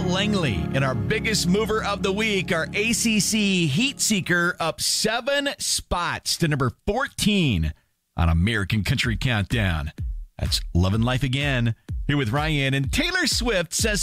Langley. And our biggest mover of the week, our ACC Heat Seeker, up 7 spots to number 14 on American Country Countdown. That's Lovin' Life Again. Here with Ryan. And Taylor Swift says